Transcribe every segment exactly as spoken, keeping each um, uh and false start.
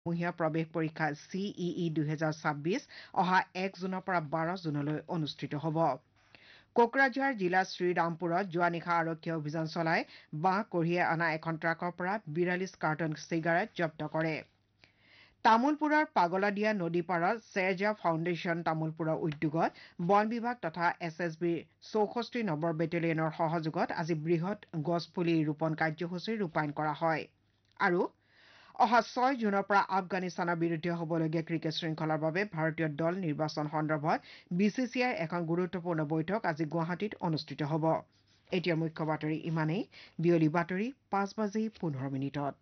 মহীয়া প্ৰৱেশ পৰীক্ষা চিইই দুহেজাৰ ছাব্বিছ অহা এক জুনৰ পৰা বাৰ জুনলৈ অনুষ্ঠিত হ'ব। কোকৰাঝাৰ জিলাৰ শ্ৰীৰামপুৰত যোৱা নিশা আৰক্ষীয়ে অভিযান চলাই বাঁহ কঢ়িয়াই অনা এখন ট্ৰাকৰ পৰা বিৰাল্লিছ কাৰ্টন চিগাৰেট জব্দ কৰে। তামোলপুৰৰ পাগলাদিয়া নদী পাৰত শ্বেৰজা ফাউণ্ডেশ্যন তামোলপুৰৰ উদ্যোগত বন বিভাগ তথা এছ এছ বিৰ চৌষষ্ঠি নম্বৰ বেটেলিয়নৰ সহযোগত আজি বৃহৎ গছপুলি ৰোপণ কাৰ্যসূচী ৰূপায়ণ কৰা হয়। আৰু অহা ছয় জুনৰ পৰা আফগানিস্তানৰ বিৰুদ্ধে হ'বলগীয়া ক্ৰিকেট শৃংখলাৰ বাবে ভাৰতীয় দল নিৰ্বাচন সন্দৰ্ভত বি চি চি আইৰ এখন গুৰুত্বপূৰ্ণ বৈঠক আজি গুৱাহাটীত অনুষ্ঠিত হ'ব। এতিয়া মুখ্য বাতৰি ইমানেই। বিয়লি বাতৰি পাঁচ বাজি পোন্ধৰ মিনিটত।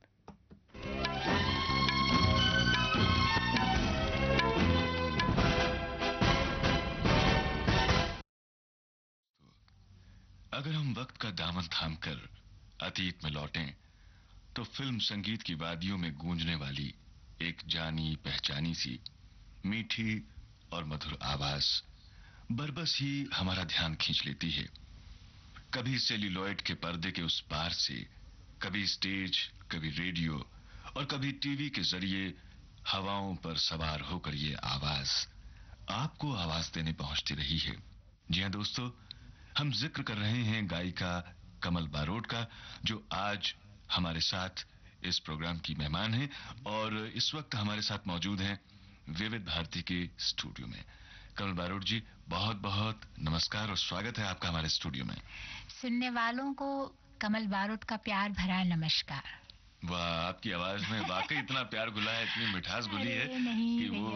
अगर हम वक्त का दामन थामकर अतीत में लौटें तो फिल्म संगीत की वादियों में गूंजने वाली एक जानी पहचानी सी मीठी और मधुर आवाज बरबस ही हमारा ध्यान खींच लेती है। कभी सेल्यूलॉइड के पर्दे के उस पार से, कभी स्टेज, कभी रेडियो और कभी टीवी के जरिए हवाओं पर सवार होकर ये आवाज आपको आवाज देने पहुंचती रही है। जी हां दोस्तों, हम जिक्र कर रहे हैं गायिका कमल बारोट का, जो आज हमारे साथ इस प्रोग्राम की मेहमान हैं और इस वक्त हमारे साथ मौजूद हैं विविध भारती के स्टूडियो में। कमल बारोट जी, बहुत बहुत नमस्कार और स्वागत है आपका हमारे स्टूडियो में। सुनने वालों को कमल बारोट का प्यार भरा नमस्कार। वाह, आपकी आवाज में वाकई इतना प्यार घुला है, इतनी मिठास घुली है नहीं कि वो,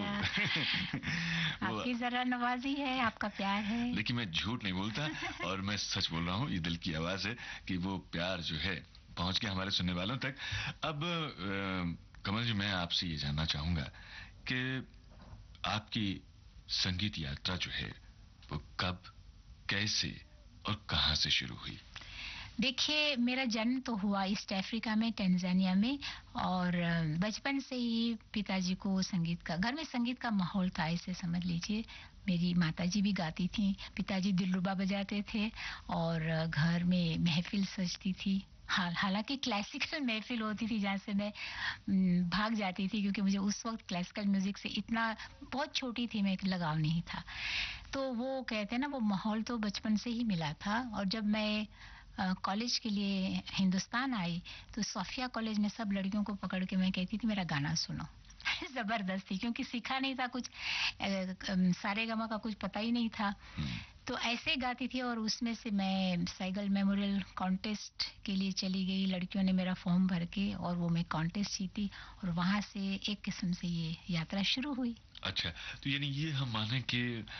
वो आपकी जरा नवाजी है, आपका प्यार है। लेकिन मैं झूठ नहीं बोलता और मैं सच बोल रहा हूँ। ये दिल की आवाज है कि वो प्यार जो है पहुंच गया हमारे सुनने वालों तक। अब कमल जी, मैं आपसे ये जानना चाहूंगा कि आपकी संगीत यात्रा जो है वो कब, कैसे और कहां से शुरू हुई? देखिए, मेरा जन्म तो हुआ ईस्ट अफ्रीका में, टंजानिया में, और बचपन से ही पिताजी को संगीत का, घर में संगीत का माहौल था, ऐसे समझ लीजिए। मेरी माताजी भी गाती थी, पिताजी दिलरुबा बजाते थे और घर में महफिल सजती थी। हाल हालांकि क्लासिकल महफिल होती थी जहाँ से मैं भाग जाती थी, क्योंकि मुझे उस वक्त क्लासिकल म्यूजिक से इतना, बहुत छोटी थी मैं, लगाव नहीं था। तो वो कहते हैं ना, वो माहौल तो बचपन से ही मिला था। और जब मैं कॉलेज के लिए हिंदुस्तान आई तो सोफिया कॉलेज में सब लड़कियों को पकड़ के मैं कहती थी मेरा गाना सुनो। जबरदस्ती, क्योंकि सीखा नहीं था कुछ, सारे गामा का कुछ पता ही नहीं था, तो ऐसे गाती थी। और उसमें से मैं साइगल मेमोरियल कॉन्टेस्ट के लिए चली गई, लड़कियों ने मेरा फॉर्म भर के, और वो मैं कॉन्टेस्ट जीती, और वहां से एक किस्म से ये यात्रा शुरू हुई। अच्छा, तो यानी ये हम माने कि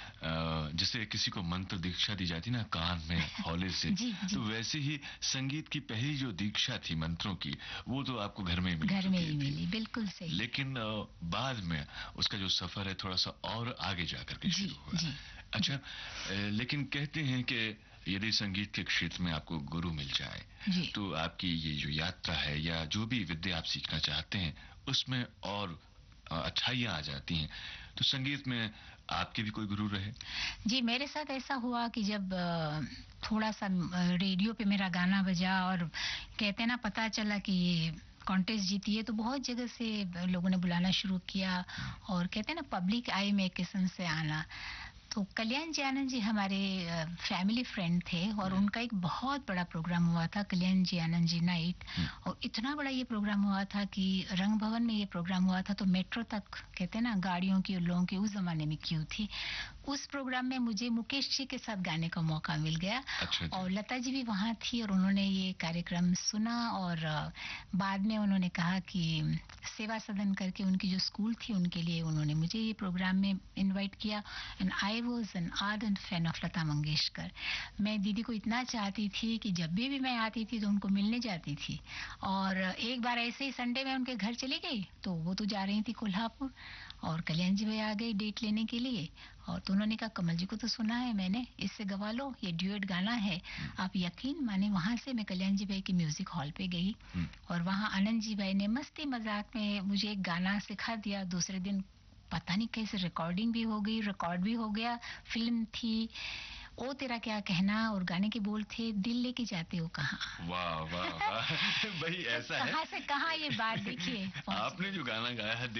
जैसे किसी को मंत्र दीक्षा दी जाती ना कान में हौले से, जी, जी। तो वैसे ही संगीत की पहली जो दीक्षा थी मंत्रों की, वो तो आपको घर में ही मिली? घर में ही मिली, बिल्कुल सही। लेकिन बाद में उसका जो सफर है थोड़ा सा और आगे जाकर के शुरू हुआ। जी, अच्छा, लेकिन कहते हैं कि यदि संगीत के क्षेत्र में आपको गुरु मिल जाए तो आपकी ये जो यात्रा है या जो भी विद्या आप सीखना चाहते हैं उसमें और अच्छाइयाँ आ जाती हैं। तो संगीत में आपके भी कोई गुरु रहे? जी, मेरे साथ ऐसा हुआ कि जब थोड़ा सा रेडियो पे मेरा गाना बजा और कहते ना पता चला कि ये कॉन्टेस्ट जीती है, तो बहुत जगह से लोगों ने बुलाना शुरू किया, और कहते ना पब्लिक आई में एक किस्म से आना। तो कल्याण जी आनंद जी हमारे फैमिली फ्रेंड थे, और उनका एक बहुत बड़ा प्रोग्राम हुआ था, कल्याण जी आनंद जी नाइट। और इतना बड़ा ये प्रोग्राम हुआ था कि रंग भवन में ये प्रोग्राम हुआ था, तो मेट्रो तक कहते ना गाड़ियों की, लोगों की उस जमाने में क्यों थी। उस प्रोग्राम में मुझे मुकेश जी के साथ गाने का मौका मिल गया। अच्छा, और लता जी भी वहाँ थी, और उन्होंने ये कार्यक्रम सुना, और बाद में उन्होंने कहा कि सेवा सदन करके उनकी जो स्कूल थी उनके लिए उन्होंने मुझे ये प्रोग्राम में इनवाइट किया। And I was an ardent fan of Lata Mangeshkar. मैं दीदी को इतना चाहती थी कि जब भी भी मैं आती थी तो उनको मिलने जाती थी। और एक बार ऐसे ही संडे में उनके घर चली गई, तो वो तो जा रही थी कोल्हापुर, और कल्याण जी भाई आ गए डेट लेने के लिए। और तो उन्होंने कहा कमल जी को तो सुना है मैंने, इससे गवा लो, ये ड्यूएट गाना है। आप यकीन माने, वहां से मैं कल्याण जी भाई के म्यूजिक हॉल पे गई, और वहां आनंद जी भाई ने मस्ती मजाक में मुझे एक गाना सिखा दिया। दूसरे दिन पता नहीं कैसे रिकॉर्डिंग भी हो गई, रिकॉर्ड भी हो गया, फिल्म थी ओ तेरा क्या कहना, और गाने के बोल थे दिल लेके जाते हो कहाँ। वाह वाह वाह भाई, ऐसा है कहाँ से कहाँ ये बात देखिए। आपने जो गाना गाया है